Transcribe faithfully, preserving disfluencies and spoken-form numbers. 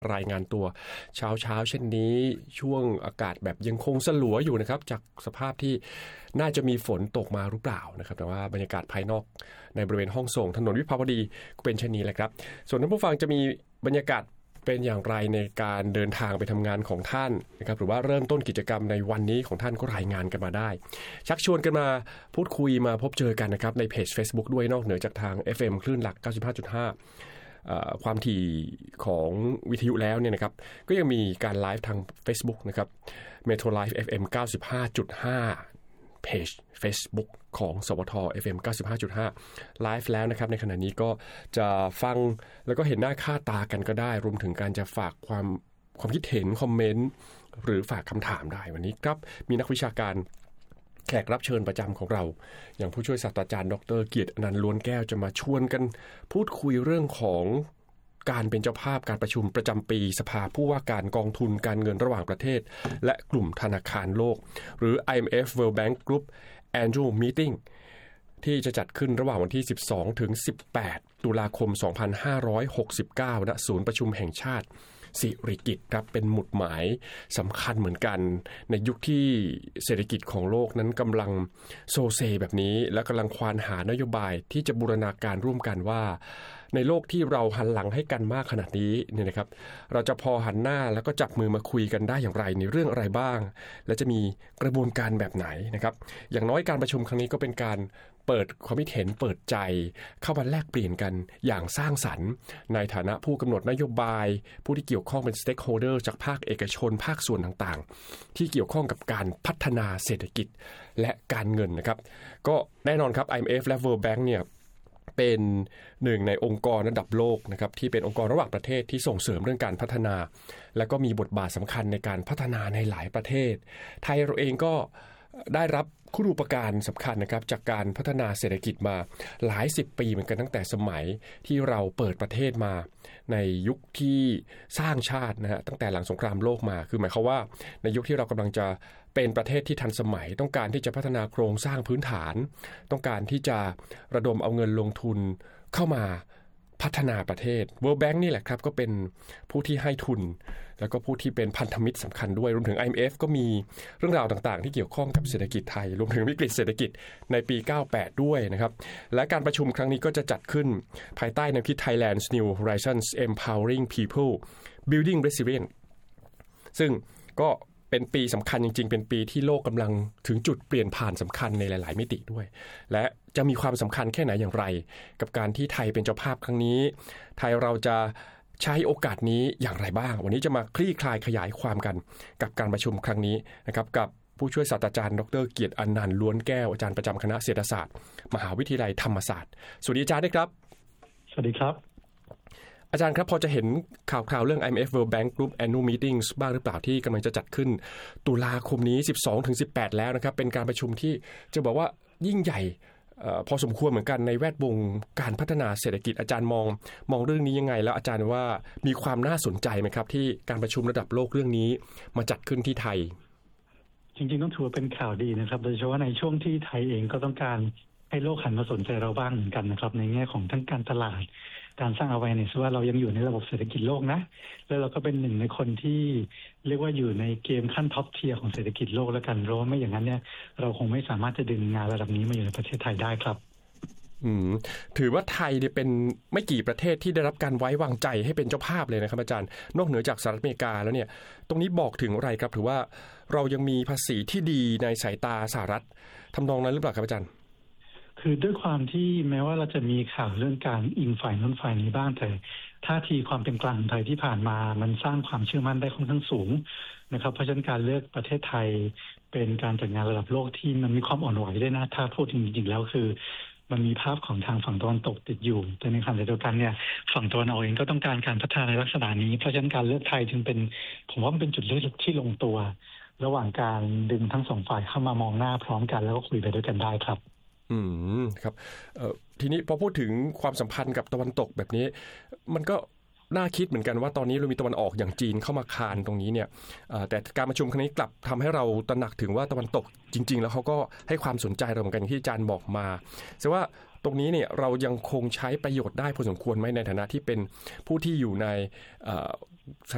รายงานตัวเช้าเช้าเช่นนี้ช่วงอากาศแบบยังคงสลัวอยู่นะครับจากสภาพที่น่าจะมีฝนตกมาหรือเปล่านะครับแต่ว่าบรรยากาศภายนอกในบริเวณห้องส่งถนนวิภาวดีก็เป็นเช่นนี้แหละครับส่วนท่านผู้ฟังจะมีบรรยากาศเป็นอย่างไรในการเดินทางไปทำงานของท่านนะครับหรือว่าเริ่มต้นกิจกรรมในวันนี้ของท่านก็รายงานกันมาได้ชักชวนกันมาพูดคุยมาพบเจอกันนะครับในเพจ Facebook ด้วยนอกเหนือจากทาง เอฟ เอ็ม คลื่นหลัก เก้าสิบห้าจุดห้า ความถี่ของวิทยุแล้วเนี่ยนะครับก็ยังมีการไลฟ์ทาง Facebook นะครับ Metro Live เอฟ เอ็ม เก้าสิบห้าจุดห้า เพจ Facebook ของสวท เอฟ เอ็ม เก้าสิบห้าจุดห้า ไลฟ์แล้วนะครับในขณะนี้ก็จะฟังแล้วก็เห็นหน้าค่าตากันก็ได้รวมถึงการจะฝากความความคิดเห็นคอมเมนต์หรือฝากคำถามได้วันนี้ครับมีนักวิชาการแขกรับเชิญประจำของเราอย่างผู้ช่วยศาสตราจารย์ดรเกียรติอนันต์ล้วนแก้วจะมาชวนกันพูดคุยเรื่องของการเป็นเจ้าภาพการประชุมประจำปีสภาผู้ว่าการกองทุนการเงินระหว่างประเทศและกลุ่มธนาคารโลกหรือ ไอ เอ็ม เอฟ World Bank Group Annual Meeting ที่จะจัดขึ้นระหว่างวันที่สิบสองถึงสิบแปดตุลาคมสองพันห้าร้อยหกสิบเก้าณศูนย์ประชุมแห่งชาติสิริกิติ์ครับเป็นหมุดหมายสำคัญเหมือนกันในยุคที่เศรษฐกิจของโลกนั้นกำลังโซเซแบบนี้และกำลังควานหานโยบายที่จะบูรณาการร่วมกันว่าในโลกที่เราหันหลังให้กันมากขนาดนี้เนี่ยนะครับเราจะพอหันหน้าแล้วก็จับมือมาคุยกันได้อย่างไรในเรื่องอะไรบ้างและจะมีกระบวนการแบบไหนนะครับอย่างน้อยการประชุมครั้งนี้ก็เป็นการเปิดความคิดเห็นเปิดใจเข้ามาแลกเปลี่ยนกันอย่างสร้างสรรค์ในฐานะผู้กำหนดนโยบายผู้ที่เกี่ยวข้องเป็น stakeholder จากภาคเอกชนภาคส่วนต่างๆที่เกี่ยวข้องกับการพัฒนาเศรษฐกิจและการเงินนะครับก็แน่นอนครับ ไอ เอ็ม เอฟ และ World Bank เนี่ยเป็นหนึ่งในองค์กรระดับโลกนะครับที่เป็นองค์กรระหว่างประเทศที่ส่งเสริมเรื่องการพัฒนาและก็มีบทบาทสำคัญในการพัฒนาในหลายประเทศไทยเราเองก็ได้รับคุณูปการสำคัญนะครับจากการพัฒนาเศรษฐกิจมาหลายสิบปีเหมือนกันตั้งแต่สมัยที่เราเปิดประเทศมาในยุคที่สร้างชาตินะฮะตั้งแต่หลังสงครามโลกมาคือหมายความว่าในยุคที่เรากำลังจะเป็นประเทศที่ทันสมัยต้องการที่จะพัฒนาโครงสร้างพื้นฐานต้องการที่จะระดมเอาเงินลงทุนเข้ามาพัฒนาประเทศ World Bank นี่แหละครับก็เป็นผู้ที่ให้ทุนแล้วก็ผู้ที่เป็นพันธมิตรสำคัญด้วยรวมถึง ไอ เอ็ม เอฟ ก็มีเรื่องราวต่างๆที่เกี่ยวข้องกับเศรษฐกิจไทยรวมถึงวิกฤตเศรษฐกิจในปีเก้าสิบแปดด้วยนะครับและการประชุมครั้งนี้ก็จะจัดขึ้นภายใต้แนวคิด Thailand's New Horizons Empowering People Building Resilience ซึ่งก็เป็นปีสำคัญจริงๆเป็นปีที่โลกกำลังถึงจุดเปลี่ยนผ่านสำคัญในหลายๆมิติด้วยและจะมีความสำคัญแค่ไหนอย่างไรกับการที่ไทยเป็นเจ้าภาพครั้งนี้ไทยเราจะใช้โอกาสนี้อย่างไรบ้างวันนี้จะมาคลี่คลายขยายความกันกับการประชุมครั้งนี้นะครับกับผู้ช่วยศาสตราจารย์ดรเกียรติอนันต์ล้วนแก้วอาจารย์ประจำคณะเศรษฐศาสตร์มหาวิทยาลัยธรรมศาสตร์สวัสดีอาจารย์ด้วยครับสวัสดีครับอาจารย์ครับพอจะเห็นข่าวคราวเรื่อง ไอ เอ็ม เอฟ World Bank Group Annual Meetings บ้างหรือเปล่าที่กำลังจะจัดขึ้นตุลาคมนี้ สิบสองถึงสิบแปด แล้วนะครับเป็นการประชุมที่จะบอกว่ายิ่งใหญ่พอสมควรเหมือนกันในแวดวงการพัฒนาเศรษฐกิจอาจารย์มองมองเรื่องนี้ยังไงแล้วอาจารย์ว่ามีความน่าสนใจไหมครับที่การประชุมระดับโลกเรื่องนี้มาจัดขึ้นที่ไทยจริงๆต้องถือว่าเป็นข่าวดีนะครับโดยเฉพาะในช่วงที่ไทยเองก็ต้องการให้โลกหันมาสนใจเราบ้างเหมือนกันนะครับในแง่ของทั้งการตลาดการสร้าง awareness ว่าเรายังอยู่ในระบบเศรษฐกิจโลกนะแล้วเราก็เป็นหนึ่งในคนที่เรียกว่าอยู่ในเกมขั้นท็อปเทียร์ของเศรษฐกิจโลกแล้วกันเพราะว่าไม่อย่างนั้นเนี่ยเราคงไม่สามารถจะดึงงานระดับนี้มาอยู่ในประเทศไทยได้ครับอืมถือว่าไทยเนี่ยเป็นไม่กี่ประเทศที่ได้รับการไว้วางใจให้เป็นเจ้าภาพเลยนะครับอาจารย์นอกเหนือจากสหรัฐอเมริกาแล้วเนี่ยตรงนี้บอกถึงอะไรครับถือว่าเรายังมีภาษีที่ดีในสายตาสหรัฐทำนองนั้นหรือเปล่าครับอาจารย์คือด้วยความที่แม้ว่าเราจะมีข่าวเรื่องการอิงฝ่ายนู้นฝ่ายนี้บ้างแต่ท่าทีความเป็นกลางไทยที่ผ่านมามันสร้างความเชื่อมั่นได้ค่อนข้างสูงนะครับเพราะฉะนั้นการเลือกประเทศไทยเป็นการจัดงานระดับโลกที่มันมีความอ่อนไหวด้วยนะถ้าพูดจริงๆแล้วคือมันมีภาพของทางฝั่งตะวันตกติดอยู่แต่ในขณะเดียวกันเนี่ยฝั่งตะวันออกเองก็ต้องการการพัฒนาในลักษณะนี้เพราะฉะนั้นการเลือกไทยจึงเป็นผมว่ามันเป็นจุดเลือกที่ลงตัวระหว่างการดึงทั้งสองฝ่ายเข้ามามองหน้าพร้อมกันแล้วก็คุยไปด้วยกันได้ครับอืมครับเอ่อทีนี้พอพูดถึงความสัมพันธ์กับตะวันตกแบบนี้มันก็น่าคิดเหมือนกันว่าตอนนี้เรามีตะวันออกอย่างจีนเข้ามาคานตรงนี้เนี่ยแต่การประชุมครั้งนี้กลับทำให้เราตระหนักถึงว่าตะวันตกจริงๆแล้วเขาก็ให้ความสนใจเราเหมือนกันที่อาจารย์บอกมาแสดงว่าตรงนี้เนี่ยเรายังคงใช้ประโยชน์ได้พอสมควรไหมในฐานะที่เป็นผู้ที่อยู่ในส